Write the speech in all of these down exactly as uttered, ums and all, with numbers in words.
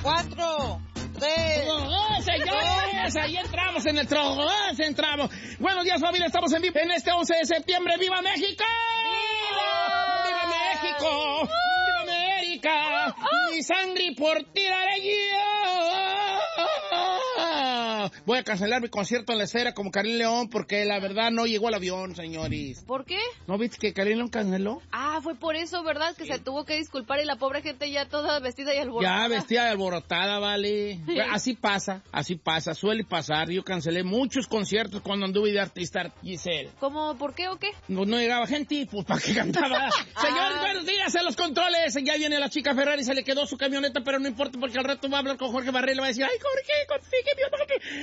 cuatro, tres. ¡Oh, señores! Ahí entramos en el trono. ¡Oh, entramos! Buenos días, familia. Estamos en vivo en este once de septiembre. ¡Viva México! ¡Viva! ¡Viva México! ¡Uh! ¡Viva América! ¡Uh! ¡Mi sangre por ti daré yo! Voy a cancelar mi concierto en la esfera como Karim León porque la verdad no llegó el avión, señores. ¿Por qué? ¿No viste que Karim León canceló? Ah, fue por eso, ¿verdad? Que sí. Se tuvo que disculpar y la pobre gente ya toda vestida y alborotada. Ya vestida y alborotada, vale. Sí. Así pasa, así pasa, suele pasar. Yo cancelé muchos conciertos cuando anduve de artista, Giselle. ¿Cómo? ¿Por qué o qué? No, no llegaba gente, pues ¿para qué cantaba? Señores, buenos días en los controles. Ya viene la chica Ferrari, se le quedó su camioneta, pero no importa porque al rato va a hablar con Jorge Barrera y le va a decir, ay, Jorge, consígueme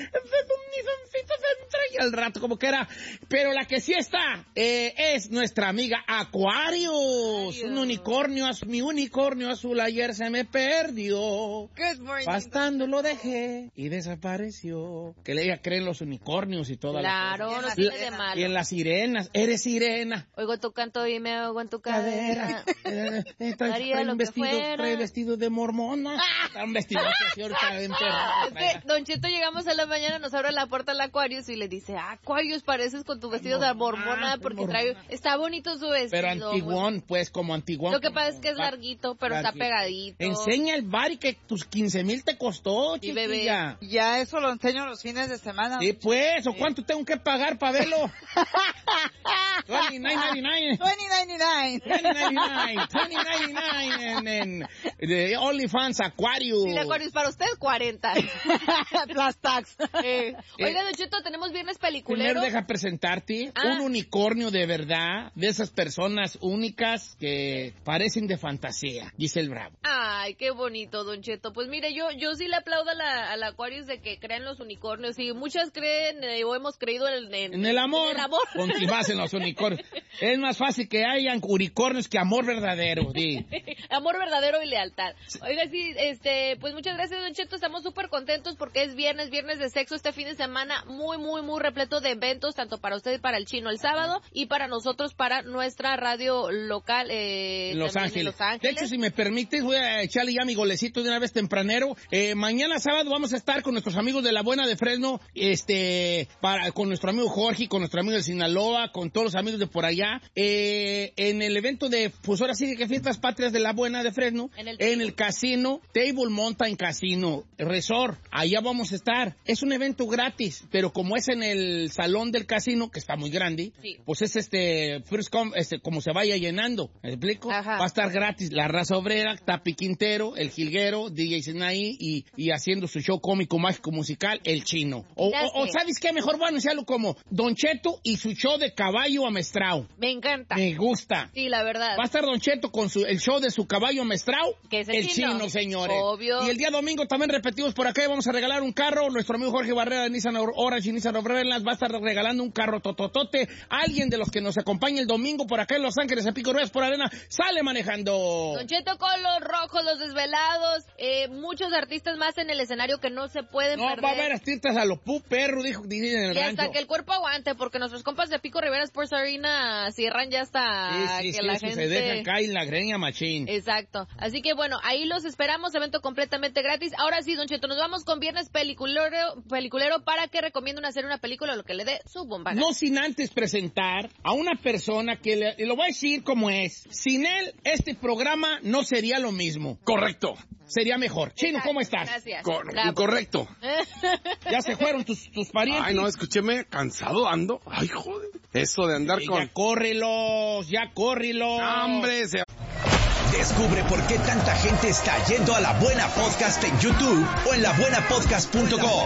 y al rato como que era. Pero la que sí está eh, es nuestra amiga Aquarius. Ay, un unicornio, mi unicornio azul ayer se me perdió. Good morning. Pastando lo dejé y desapareció. Que ella cree en los unicornios y todas claro, las cosas. Claro, no tiene de malo. Y en las sirenas. Eres sirena. Oigo tu canto y me oigo en tu cadera. Trae un vestido, trae vestido de mormona. Está un vestido así ahorita de enterrado. Es que, Don Cheto, llegamos a la mañana, nos abre la puerta al Aquarius y le dice, Aquarius, pareces con tu vestido de mormona porque trae, está bonito su vestido. Pero antiguón, pues, como antiguón. Lo que pasa es que es larguito, pero está pegadito. Enseña el bar y que tus quince mil te costó, chiquilla. Bebé. Ya eso lo enseño los fines de semana. Sí, pues, ¿o cuánto tengo que pagar para verlo? veintinueve noventa y nueve. veintinueve noventa y nueve. veintinueve noventa y nueve en, en de OnlyFans Aquarius. Sí, Aquarius, para usted cuarenta. Plus tax. Eh. Oiga, Don Cheto, tenemos viernes peliculero. Primero deja presentarte ah. un unicornio de verdad, de esas personas únicas que parecen de fantasía, dice el Bravo. Ay, qué bonito, Don Cheto. Pues mire, yo yo sí le aplaudo a la, a la Aquarius de que crean los unicornios. Y muchas creen eh, o hemos creído en, en, en el amor. En el amor. Continuás en los unicornios. Es más fácil que hayan unicornios que amor verdadero. Sí. Amor verdadero y lealtad. Oiga, sí, este, pues muchas gracias, Don Cheto. Estamos súper contentos porque es viernes, viernes de sexo este fin de semana, muy, muy, muy repleto de eventos, tanto para usted y para el Chino el sábado, y para nosotros, para nuestra radio local, eh, Los Ángeles. en Los Ángeles. De hecho, si me permites, voy a echarle ya mi golecito de una vez tempranero. Eh, mañana sábado vamos a estar con nuestros amigos de La Buena de Fresno, este, para, con nuestro amigo Jorge, con nuestro amigo de Sinaloa, con todos los amigos de por allá, eh, en el evento de, pues ahora sí que Fiestas Patrias de La Buena de Fresno, en el, en el casino, Table Mountain Casino Resort, allá vamos a estar. Es un evento gratis, pero como es en el salón del casino, que está muy grande, sí. Pues es este, first come, este, como se vaya llenando, ¿me explico? Ajá. Va a estar gratis la raza obrera, Tapi Quintero, el Jilguero, D J Sinaí y, y haciendo su show cómico, mágico, musical, el Chino. O, o, o ¿sabes qué? Mejor voy a anunciarlo como Don Cheto y su show de caballo amestrao. Me encanta. Me gusta. Sí, la verdad. Va a estar Don Cheto con su, el show de su caballo amestrao, que es el, el chino. chino, señores. Obvio. Y el día domingo también repetimos por acá y vamos a regalar un carro. Nuestro amigo Jorge Barrera de Nissan Orange y Nissan Overland va a estar regalando un carro tototote. Alguien de los que nos acompaña el domingo por acá en Los Ángeles, en Pico Reyes por Arena, sale manejando. Don Cheto con los rojos, los desvelados, eh, muchos artistas más en el escenario que no se pueden no, perder. No, va a haber artistas a los pu perro, dijo, dicen en el y rancho. hasta que el cuerpo aguante, porque nuestros compas de Pico Rivera Sports Arena cierran ya hasta sí, sí, que sí, la eso gente... se deja caer la greña machín. Exacto. Así que bueno, ahí los esperamos, evento completamente gratis. Ahora sí, Don Cheto, nos vamos con viernes peliculero, peliculero para que recomienden hacer una película, lo que le dé su bomba. No sin antes presentar a una persona que le, lo voy a decir como es. Sin él, este programa no sería lo mismo. Correcto. Sería mejor. Chino, ¿cómo estás? Gracias. Cor incorrecto. ¿Ya se fueron tus, tus parientes? Ay, no, escúcheme, cansado ando. Ay, joder. Eso de andar sí, con... Ya córrelos, ya córrelos. ¡Hombre! Se... Descubre por qué tanta gente está yendo a La Buena Podcast en YouTube o en la buena podcast punto com.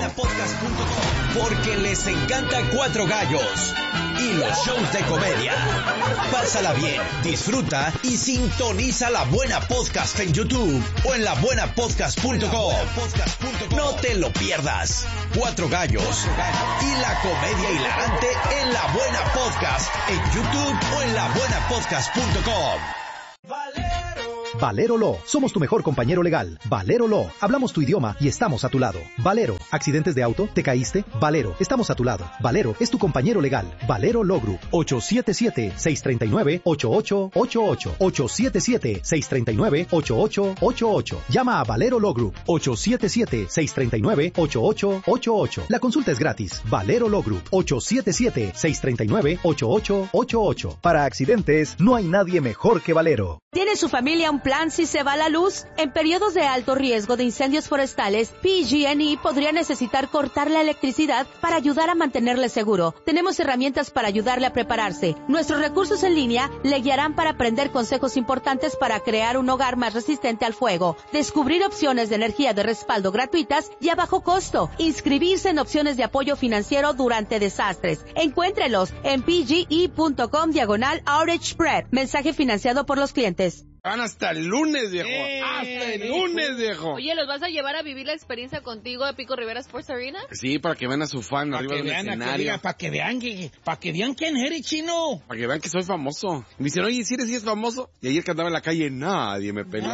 Porque les encanta Cuatro Gallos y los shows de comedia. Pásala bien, disfruta y sintoniza La Buena Podcast en YouTube o en la buena podcast punto com. No te lo pierdas. Cuatro Gallos y la comedia hilarante en La Buena Podcast en YouTube o en la buena podcast punto com. Valero, Valero Law. Somos tu mejor compañero legal. Valero Law. Hablamos tu idioma y estamos a tu lado. Valero. ¿Accidentes de auto? ¿Te caíste? Valero. Estamos a tu lado. Valero es tu compañero legal. Valero Law Group. ocho siete siete, seis tres nueve, ocho ocho ocho ocho. ocho siete siete, seis tres nueve, ocho ocho ocho ocho. Llama a Valero Law Group. ocho siete siete, seis tres nueve, ocho ocho ocho ocho. La consulta es gratis. Valero Law Group. ocho siete siete, seis tres nueve, ocho ocho ocho ocho. Para accidentes, no hay nadie mejor que Valero. ¿Tiene su familia un plan si se va la luz? En periodos de alto riesgo de incendios forestales, P G and E podría necesitar cortar la electricidad para ayudar a mantenerle seguro. Tenemos herramientas para ayudarle a prepararse. Nuestros recursos en línea le guiarán para aprender consejos importantes para crear un hogar más resistente al fuego, descubrir opciones de energía de respaldo gratuitas y a bajo costo, inscribirse en opciones de apoyo financiero durante desastres. Encuéntrelos en pge.com diagonal outage spread. Mensaje financiado por los clientes. Van hasta el lunes, viejo. Eh, hasta el lunes, viejo. Oye, ¿los vas a llevar a vivir la experiencia contigo de Pico Rivera Sports Arena? Sí, para que vean a su fan Para arriba que, del vean, escenario. para que vean que, para que vean quién eres, chino. Para que vean que soy famoso. Me dicen, oye, ¿sí eres, sí es famoso? Y ayer que andaba en la calle, nadie me peló.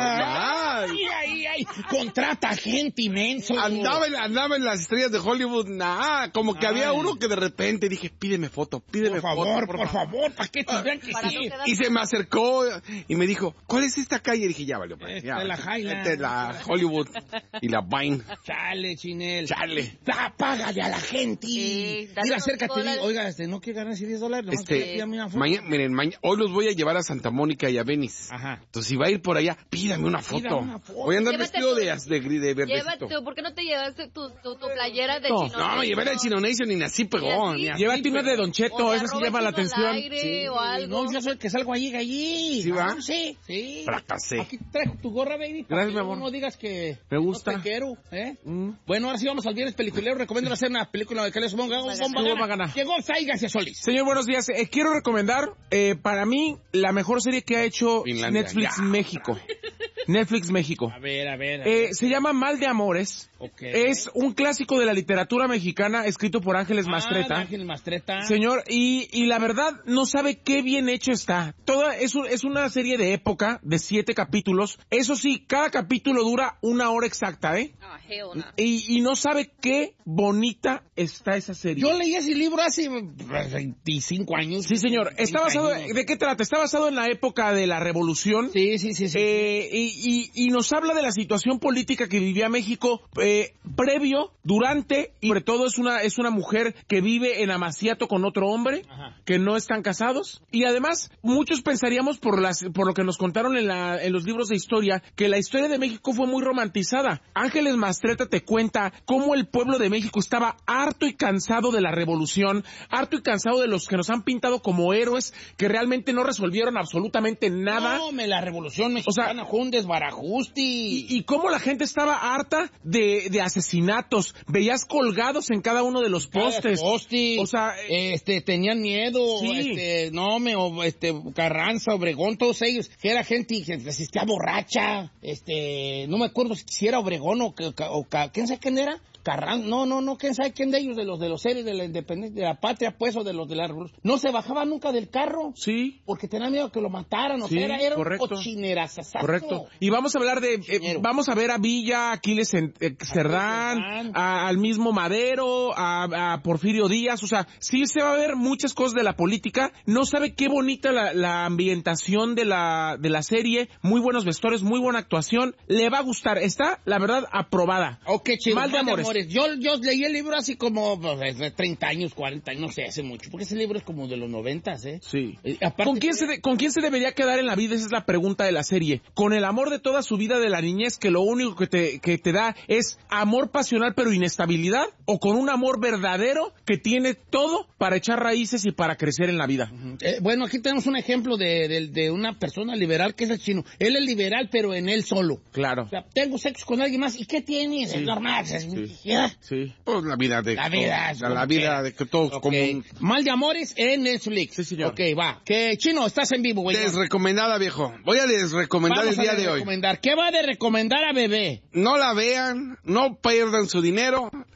Ay, ay, ay, contrata gente inmenso. Andaba en, andaba en las estrellas de Hollywood, nada, como que Ay. había uno que de repente dije, pídeme foto, pídeme Por foto. favor, por favor, para que te vean que Para sí. no quedar- Y se me acercó y me dijo, ¿cuál es esta calle? Y dije, ya valió. pues, Esta ya, es la valió. Highland. Esta es la Hollywood y la Vine. Chale, Chinel. Chale. Da, págale a la gente. Sí, dale Mira, unos acércate. dólares. Di, oiga, este, ¿no quiere ganar diez dólares? Nomás Este, que pídame una foto. mañana, miren, mañana, hoy los voy a llevar a Santa Mónica y a Venice. Ajá. Entonces, si va a ir por allá, pídame una foto. Pídame una foto. Voy a andar Llévate vestido tu- de, de, de verdecito. Llévate, ¿por qué no te llevaste tu, tu, tu playera de No, Chino? no, llevar el Chino Nation ni así pegó. Ni Ni así. así Llévate una de Don Cheto, O de esa sí arroba llama la Chino al atención. aire Sí. o algo. No, yo soy el que salgo allí, allí. ¿Sí va? Ah, sí, sí. Fracasé. Aquí traigo tu gorra, baby. para Gracias, que mi amor. No digas que Me gusta. no te quiero, ¿eh? Mm. Bueno, ahora sí vamos al viernes peliculero. Recomiendo hacer una película de Carlos Bomba. Bomba Gana. Llegó Sai García Solís. Señor, buenos días. Eh, quiero recomendar, eh, para mí, la mejor serie que ha hecho Finlandia. Netflix Ya. México. Netflix México. A ver, a ver. A Eh, ver. se llama Mal de Amores. Ok. Es un clásico de la literatura mexicana escrito por Ángeles Ah, Mastreta. Ángel Mastreta. Señor, y, y la verdad no sabe qué bien hecho está. Toda es, un- es una serie de época de siete capítulos. Eso sí, cada capítulo dura una hora exacta, ¿eh? Ah, hell no. Y, y no sabe qué bonita está esa serie. Yo leí ese libro hace veinticinco años. Sí, señor. Está basado, años. ¿de qué trata? Está basado en la época de la Revolución. Sí, sí, sí. sí. Eh, y, y- y nos habla de la situación política que vivía México eh, previo, durante, y sobre todo es una, es una mujer que vive en amaciato con otro hombre, Ajá. que no están casados. Y además, muchos pensaríamos por las, por lo que nos contaron en, la, en los libros de historia, que la historia de México fue muy romantizada. Ángeles Mastreta te cuenta cómo el pueblo de México estaba harto y cansado de la revolución, harto y cansado de los que nos han pintado como héroes, que realmente no resolvieron absolutamente nada. No, me la revolución mexicana fue un desbarajuste. Y, y cómo la gente estaba harta de, de asesinatos. Veías colgados en cada uno de los postes. Poste. O sea, eh, este, tenían miedo. Sí. Este, no, me, o, este, Carranza, Obregón, todos ellos, que era gente que resistía borracha. Este, no me acuerdo si era Obregón o, o, o ¿quién sabe quién era? Carranza, no, no, no, quién sabe quién de ellos, de los de los seres de la independencia, de la patria, pues, o de los de la revolución. No se bajaba nunca del carro. sí. Porque tenían miedo que lo mataran, o Sí, sea, era, era correcto. un cochinerazazazo. Correcto. Y vamos a hablar de, eh, Cochinero. vamos a ver a Villa, Aquiles en- eh, Cerdán, Cerdán. a- al mismo Madero, a, a Porfirio Díaz, o sea, sí se va a ver muchas cosas de la política. No sabe qué bonita la, la ambientación de la, de la serie, muy buenos vestuarios, muy buena actuación, le va a gustar, está, la verdad, aprobada. Ok, chido. Mal de Amores. Yo, yo leí el libro así como pues, de treinta años, cuarenta, no sé, hace mucho. Porque ese libro es como de los noventas, ¿eh? Sí. Eh, aparte, ¿Con quién, se de- ¿Con quién se debería quedar en la vida? Esa es la pregunta de la serie. ¿Con el amor de toda su vida de la niñez que lo único que te, que te da es amor pasional pero inestabilidad? ¿O con un amor verdadero que tiene todo para echar raíces y para crecer en la vida? Eh, bueno, aquí tenemos un ejemplo de, de, de una persona liberal que es el chino. Él es liberal, pero en él solo. Claro. O sea, tengo sexo con alguien más. ¿Y qué tienes? Es normal. Es, Sí. ¿ya? Sí. Pues la vida de La vida. la, la vida de que todos Ok. como un- Mal de Amores en Netflix. Sí, señor. Ok, va. Que Chino, estás en vivo, güey. desrecomendada, viejo. Voy a desrecomendar Vamos el día a de hoy. recomendar. ¿Qué va de recomendar a bebé? No la vean, no pierdan su dinero.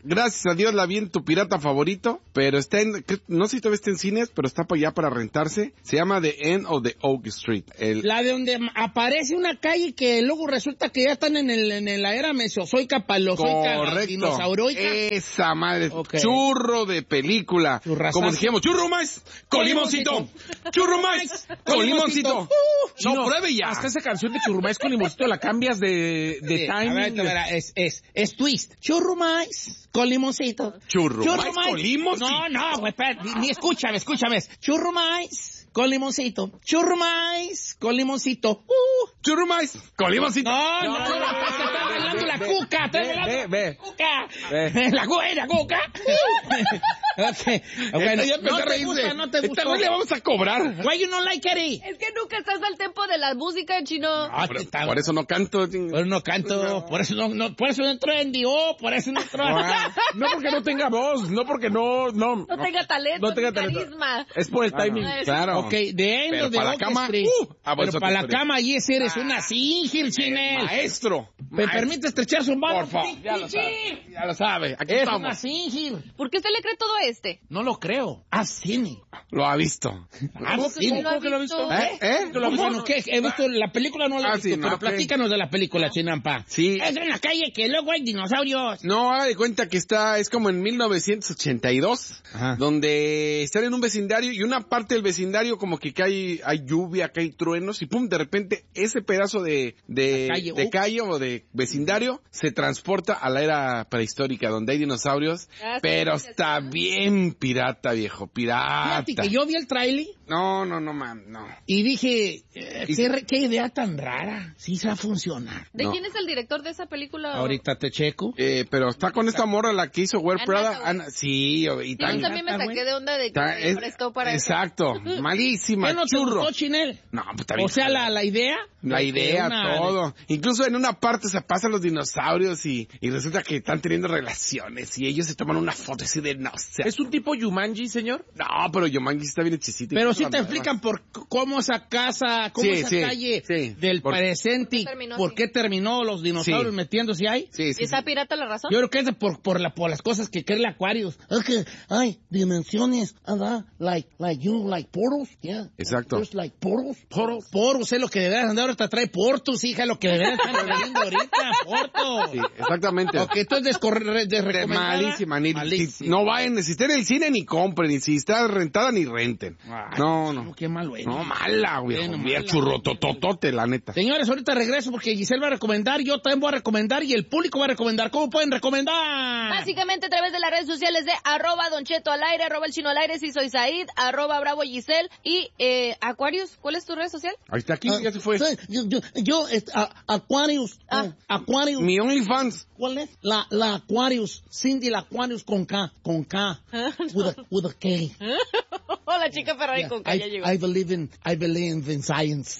gracias a Dios la vi en tu pirata favorito, pero está en, no sé si todavía está en cines, pero está para allá para rentarse. Se llama The End of the Oak Street. El... La de donde aparece una calle que luego resulta que ya están en, el, en la era mesozoica, paleozoica, dinosauroica. Esa madre, okay. Churro de película. Churrasazo. Como dijimos, churro más con limoncito. Churro más con limoncito. Uh, no, no, pruebe ya. Hasta esa canción de churrumais con limoncito la cambias de, de sí, timing. A ver, a ver, es, es, es twist. Churrumais con limoncito. Churrumais con limoncito. No, no, güey, espera, ni, ni escúchame, escúchame. Churrumais con limoncito. Churrumais con limoncito. Uh. Churrumais con limoncito. No, no, no, no, no, está bailando la cuca. Está bailando la cuca. La cuca, la cuca. Ok, bueno, ya no te gusta, no te gusta. Esta le vamos a cobrar. Why you not like it? Es que nunca estás al tempo de la música, chino. Ah, por, está, por eso no canto. Por eso no canto, por eso no, no, por eso no entro en Dio, por eso no entro en... No porque no tenga voz, no porque no... No, no, no tenga talento, no tenga ni talento. carisma. Es por el timing. Ah, claro. Ok, de End of the para la Oak cama, Street. uh, ah, pero para la historia. cama, y ese eres una singil, Chinel. Maestro. ¿Me permite estrechar su mano? Por favor, ya lo sabe. Ya lo sabe. Aquí Es estamos. una singil. ¿Por qué usted le cree todo este? No lo creo. I've seen it. Lo ha visto. I've seen it. ¿Cómo que lo ha visto? ¿Eh? ¿Eh? ¿Lo bueno, ¿qué? He visto la película, no la he Ah, visto, sí, no, pero ok. platícanos de la película, Chinampa. Sí. Es en la calle que luego hay dinosaurios. No, haga de cuenta que está, es como en mil novecientos ochenta y dos, Ajá. donde están en un vecindario y una parte del vecindario como que cae, hay lluvia, cae truenos y pum, de repente ese pedazo de, de, calle, de uh. calle o de vecindario se transporta a la era prehistórica donde hay dinosaurios, Ah, sí, pero sí, está sí. bien pirata, viejo, pirata. Fíjate que yo vi el trailer No, no, no, man, no. y dije, eh, qué, re- qué idea tan rara. Sí se va a funcionar. ¿De No. quién es el director de esa película? Ahorita te checo. Eh, pero está con esta morra la que hizo Wear Ana Prada. Hathaway. Ana, sí, o- y Sí, tan- yo también me Ah, saqué güey. de onda de que tan- se es- prestó para eso. exacto, malísima, ¿Qué no te churro. gustó, Chinel? No, pues está bien. O sea, la, la idea. La de idea, una- todo. Incluso en una parte se pasan los dinosaurios y, y resulta que están teniendo relaciones y ellos se toman una foto así de no sé. ¿Es un tipo Yumanji, señor? No, pero Yomangi está bien hechicito. Pero Y sí cosas te nuevas. explican por c- cómo esa casa, cómo Sí, esa sí, calle sí. del Por- presente, y terminó por así. qué terminó los dinosaurios Sí. metiéndose ahí. Sí, sí. ¿Está sí. pirata la razón? Yo creo que es de por, por, la, por las cosas que cree el Aquarius. Es que hay dimensiones, ¿verdad? Like, like, you know, like portals, yeah. Exacto. There's like portals, portals. Portals es lo que deberías andar ahorita, trae portos, hija, lo que deberías estar viendo ahorita, portos. Sí, exactamente. Ok, entonces descorre- De desrecomendada. malísima, ni, Malísima. si- no vayan, si está en el cine ni compren, ni si está rentada ni renten. Ay, no, no. Qué malo es. No, mala, güey. Bueno, Bien mala. churrotototote, la neta. Señores, ahorita regreso porque Giselle va a recomendar, yo también voy a recomendar y el público va a recomendar. ¿Cómo pueden recomendar? Básicamente a través de las redes sociales de arroba Don Cheto al aire, arroba el chino al aire, si soy Said, arroba Bravo Giselle y eh, Aquarius, ¿cuál es tu red social? Ahí está aquí, Ah, ya se fue. sí, Yo, yo, yo, este, a- Aquarius, Ah. eh, Aquarius. Mi OnlyFans. ¿Cuál es? La, la Aquarius, Cindy la Aquarius con K, con K, with a, with a K. Hola, chica Ferrari Yeah, con que ya I, llegó. I believe in, I believe in science.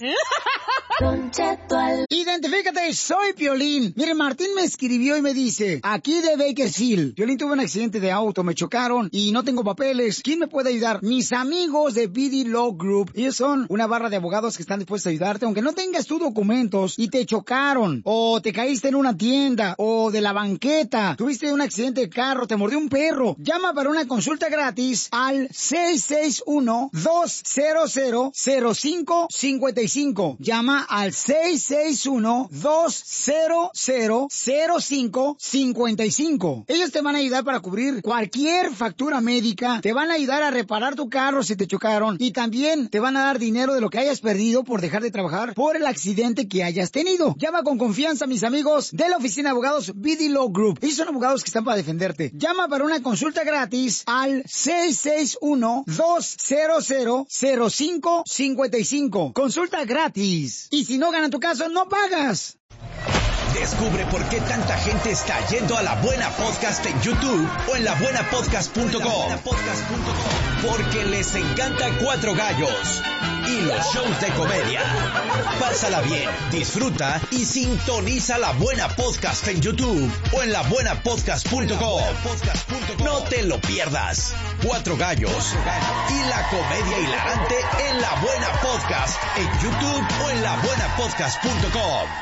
Identifícate, soy Piolín. Mire, Martín me escribió y me dice, aquí de Bakersfield. Piolín tuvo un accidente de auto, me chocaron y no tengo papeles. ¿Quién me puede ayudar? Mis amigos de B D Law Group. Ellos son una barra de abogados que están dispuestos a ayudarte, aunque no tengas tus documentos y te chocaron, o te caíste en una tienda, o de la banqueta, tuviste un accidente de carro, te mordió un perro. Llama para una consulta gratis al seis seis uno, dos cero cero, cero cinco cinco cinco. Llama al seis seis uno, dos cero cero, cero cinco cinco cinco. Ellos te van a ayudar para cubrir cualquier factura médica, te van a ayudar a reparar tu carro si te chocaron y también te van a dar dinero de lo que hayas perdido por dejar de trabajar por el accidente que hayas tenido. Llama con confianza a mis amigos de la oficina de abogados B D Law Group. Ellos son abogados que están para defenderte. Llama para una consulta gratis al seis seis uno, dos cero cero, cero cinco cinco cinco. Consulta gratis. Y si no ganan tu caso, no pagas. Descubre por qué tanta gente está yendo a La Buena Podcast en YouTube o en la buena podcast punto com. Porque les encanta Cuatro Gallos y los shows de comedia. Pásala bien, disfruta y sintoniza La Buena Podcast en YouTube o en la buena podcast punto com. No te lo pierdas. Cuatro Gallos y la comedia hilarante en La Buena Podcast en YouTube o en la buena podcast punto com.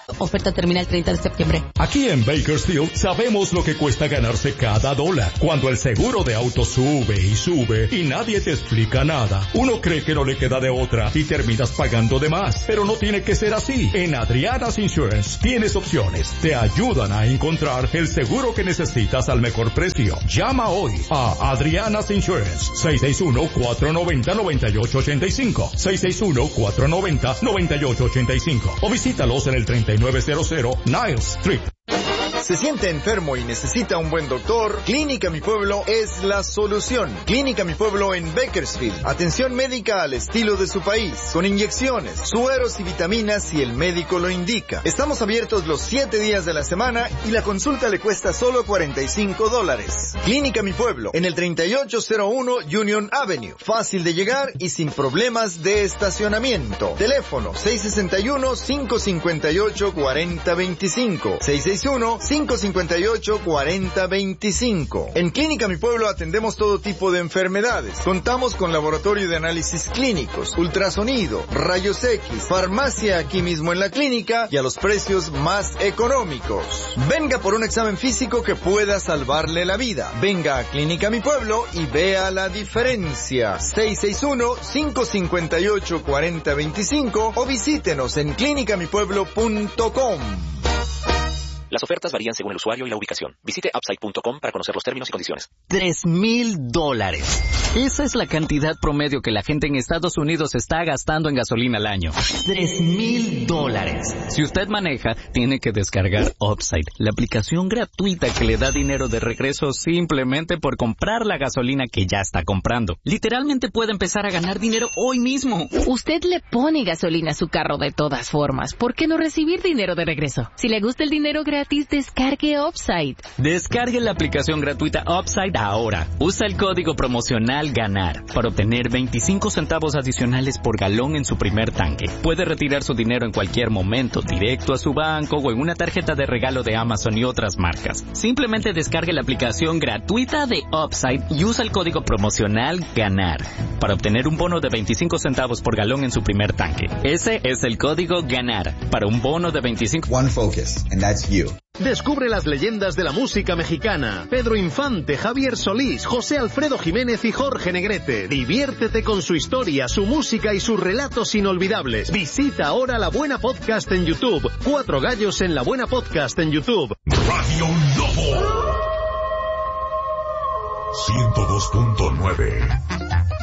Oferta termina el treinta de septiembre. Aquí en Bakersfield sabemos lo que cuesta ganarse cada dólar. Cuando el seguro de auto sube y sube y nadie te explica nada, uno cree que no le queda de otra y terminas pagando de más. Pero no tiene que ser así. En Adriana's Insurance tienes opciones. Te ayudan a encontrar el seguro que necesitas al mejor precio. Llama hoy a Adriana's Insurance. seis seis uno, cuatro nueve cero, nueve ocho ocho cinco. seis seis uno, cuatro nueve cero, nueve ocho ocho cinco. O visítalos en el treinta y nueve cero cero Niles Street. ¿Se siente enfermo y necesita un buen doctor? Clínica Mi Pueblo es la solución. Clínica Mi Pueblo en Bakersfield. Atención médica al estilo de su país, con inyecciones, sueros y vitaminas si el médico lo indica. Estamos abiertos los siete días de la semana y la consulta le cuesta solo cuarenta y cinco dólares. Clínica Mi Pueblo, en el treinta y ocho cero uno Union Avenue. Fácil de llegar y sin problemas de estacionamiento. Teléfono seis seis uno, cinco cinco ocho, cuatro cero dos cinco. seis seis uno, cinco cinco ocho, cuatro cero dos cinco. En Clínica Mi Pueblo atendemos todo tipo de enfermedades. Contamos con laboratorio de análisis clínicos, ultrasonido, rayos X, farmacia aquí mismo en la clínica y a los precios más económicos. Venga por un examen físico que pueda salvarle la vida. Venga a Clínica Mi Pueblo y vea la diferencia. seis seis uno, cinco cinco ocho, cuatro cero dos cinco o visítenos en clínica mi pueblo punto com. Las ofertas varían según el usuario y la ubicación. Visite upside punto com para conocer los términos y condiciones. Tres mil dólares. Esa es la cantidad promedio que la gente en Estados Unidos está gastando en gasolina al año. Tres mil dólares. Si usted maneja, tiene que descargar Upside, la aplicación gratuita que le da dinero de regreso simplemente por comprar la gasolina que ya está comprando. Literalmente puede empezar a ganar dinero hoy mismo. Usted le pone gasolina a su carro de todas formas. ¿Por qué no recibir dinero de regreso? Si le gusta el dinero gratis, descargue Upside. Descargue la aplicación gratuita Upside ahora. Usa el código promocional GANAR para obtener veinticinco centavos adicionales por galón en su primer tanque. Puede retirar su dinero en cualquier momento, directo a su banco o en una tarjeta de regalo de Amazon y otras marcas. Simplemente descargue la aplicación gratuita de Upside y usa el código promocional GANAR para obtener un bono de veinticinco centavos por galón en su primer tanque. Ese es el código GANAR para un bono de veinticinco. One focus, and that's you. Descubre las leyendas de la música mexicana. Pedro Infante, Javier Solís, José Alfredo Jiménez y Jorge Negrete. Diviértete con su historia, su música y sus relatos inolvidables. Visita ahora La Buena Podcast en YouTube. Cuatro gallos en La Buena Podcast en YouTube. Radio Lobo ciento dos punto nueve.